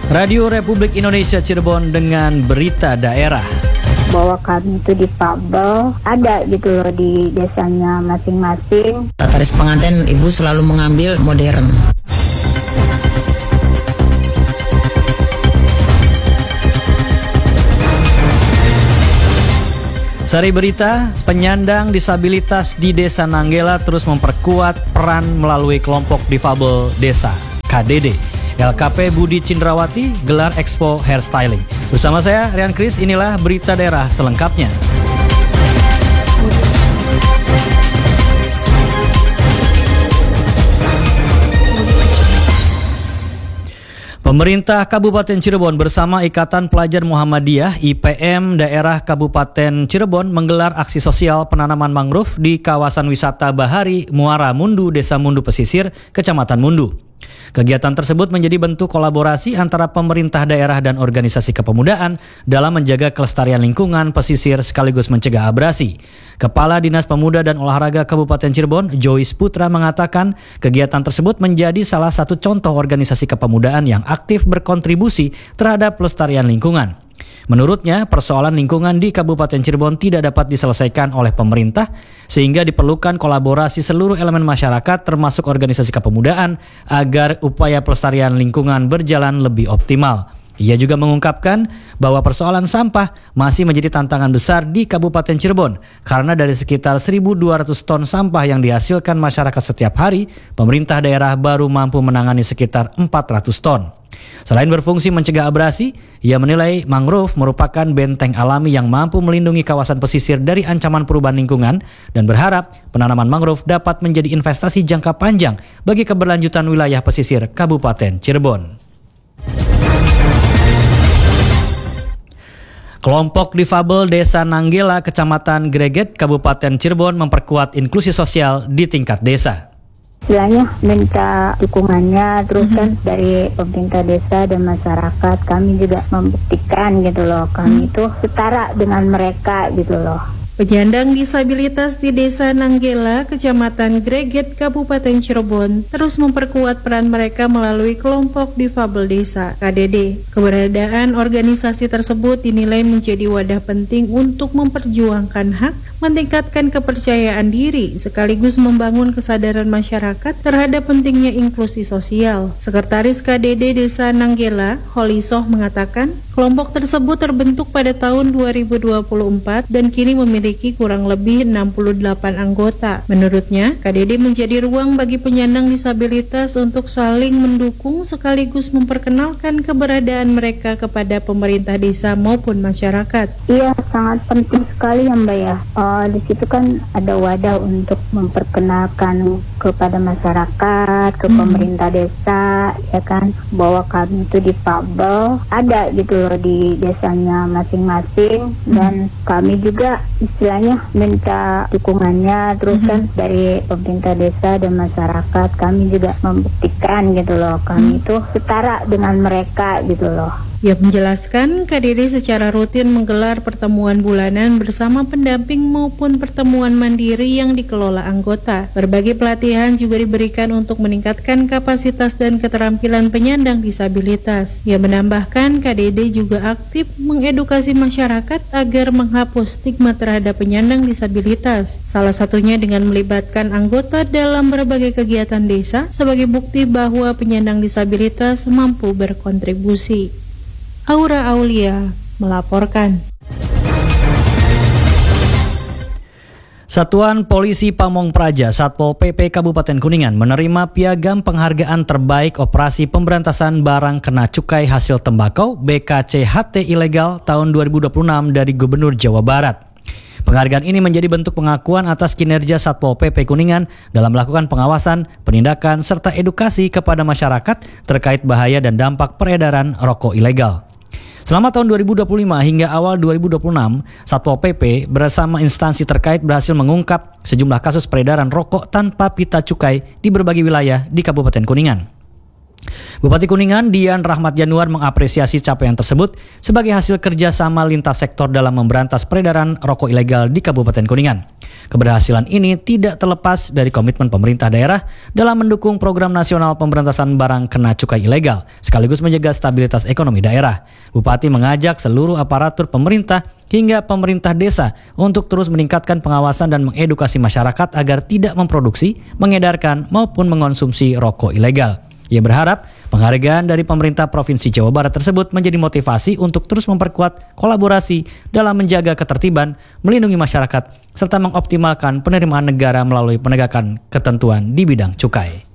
Radio Republik Indonesia Cirebon dengan berita daerah. Bahwa kami itu difabel ada gitu loh di desanya masing-masing. Tataris pengantin ibu selalu mengambil modern. Sari berita, penyandang disabilitas di Desa Nanggela terus memperkuat peran melalui kelompok difabel desa KDD. LKP Budi Cindrawati gelar Expo Hairstyling. Bersama saya Rian Kris, inilah berita daerah selengkapnya. Pemerintah Kabupaten Cirebon bersama Ikatan Pelajar Muhammadiyah IPM Daerah Kabupaten Cirebon menggelar aksi sosial penanaman mangrove di kawasan wisata Bahari Muara Mundu, Desa Mundu Pesisir, Kecamatan Mundu. Kegiatan tersebut menjadi bentuk kolaborasi antara pemerintah daerah dan organisasi kepemudaan dalam menjaga kelestarian lingkungan pesisir sekaligus mencegah abrasi. Kepala Dinas Pemuda dan Olahraga Kabupaten Cirebon, Joyce Putra mengatakan kegiatan tersebut menjadi salah satu contoh organisasi kepemudaan yang aktif berkontribusi terhadap pelestarian lingkungan. Menurutnya, persoalan lingkungan di Kabupaten Cirebon tidak dapat diselesaikan oleh pemerintah, sehingga diperlukan kolaborasi seluruh elemen masyarakat termasuk organisasi kepemudaan agar upaya pelestarian lingkungan berjalan lebih optimal. Ia juga mengungkapkan bahwa persoalan sampah masih menjadi tantangan besar di Kabupaten Cirebon karena dari sekitar 1.200 ton sampah yang dihasilkan masyarakat setiap hari, pemerintah daerah baru mampu menangani sekitar 400 ton. Selain berfungsi mencegah abrasi, ia menilai mangrove merupakan benteng alami yang mampu melindungi kawasan pesisir dari ancaman perubahan lingkungan dan berharap penanaman mangrove dapat menjadi investasi jangka panjang bagi keberlanjutan wilayah pesisir Kabupaten Cirebon. Kelompok difabel Desa Nanggela, Kecamatan Greget, Kabupaten Cirebon memperkuat inklusi sosial di tingkat desa. Istilahnya minta dukungannya terus kan dari pemerintah desa dan masyarakat, kami juga membuktikan gitu loh, kami itu setara dengan mereka gitu loh. Penyandang disabilitas di Desa Nanggela, Kecamatan Greget, Kabupaten Cirebon terus memperkuat peran mereka melalui kelompok difabel desa KDD. Keberadaan organisasi tersebut dinilai menjadi wadah penting untuk memperjuangkan hak, meningkatkan kepercayaan diri, sekaligus membangun kesadaran masyarakat terhadap pentingnya inklusi sosial. Sekretaris KDD Desa Nanggela, Holisoh mengatakan, kelompok tersebut terbentuk pada tahun 2024 dan kini memiliki kurang lebih 68 anggota. Menurutnya, KDD menjadi ruang bagi penyandang disabilitas untuk saling mendukung sekaligus memperkenalkan keberadaan mereka kepada pemerintah desa maupun masyarakat. Iya, sangat penting sekali ya Mbak ya. Di situ kan ada wadah untuk memperkenalkan kepada masyarakat, ke pemerintah desa, ya kan, bahwa kami itu difabel ada gitu loh di desanya masing-masing dan kami juga istilahnya minta dukungannya terus kan dari pemerintah desa dan masyarakat, kami juga membuktikan gitu loh, kami itu setara dengan mereka gitu loh. Ia menjelaskan KDD secara rutin menggelar pertemuan bulanan bersama pendamping maupun pertemuan mandiri yang dikelola anggota. Berbagai pelatihan juga diberikan untuk meningkatkan kapasitas dan keterampilan penyandang disabilitas. Ia menambahkan KDD juga aktif mengedukasi masyarakat agar menghapus stigma terhadap penyandang disabilitas. Salah satunya dengan melibatkan anggota dalam berbagai kegiatan desa sebagai bukti bahwa penyandang disabilitas mampu berkontribusi. Aura Aulia melaporkan. Satuan Polisi Pamong Praja Satpol PP Kabupaten Kuningan menerima piagam penghargaan terbaik operasi pemberantasan barang kena cukai hasil tembakau BKCHT ilegal tahun 2026 dari Gubernur Jawa Barat. Penghargaan ini menjadi bentuk pengakuan atas kinerja Satpol PP Kuningan dalam melakukan pengawasan, penindakan, serta edukasi kepada masyarakat terkait bahaya dan dampak peredaran rokok ilegal. Selama tahun 2025 hingga awal 2026, Satpol PP bersama instansi terkait berhasil mengungkap sejumlah kasus peredaran rokok tanpa pita cukai di berbagai wilayah di Kabupaten Kuningan. Bupati Kuningan Dian Rahmat Januar mengapresiasi capaian tersebut sebagai hasil kerjasama lintas sektor dalam memberantas peredaran rokok ilegal di Kabupaten Kuningan. Keberhasilan ini tidak terlepas dari komitmen pemerintah daerah dalam mendukung program nasional pemberantasan barang kena cukai ilegal, sekaligus menjaga stabilitas ekonomi daerah. Bupati mengajak seluruh aparatur pemerintah hingga pemerintah desa untuk terus meningkatkan pengawasan dan mengedukasi masyarakat agar tidak memproduksi, mengedarkan maupun mengonsumsi rokok ilegal. Ia berharap penghargaan dari pemerintah Provinsi Jawa Barat tersebut menjadi motivasi untuk terus memperkuat kolaborasi dalam menjaga ketertiban, melindungi masyarakat, serta mengoptimalkan penerimaan negara melalui penegakan ketentuan di bidang cukai.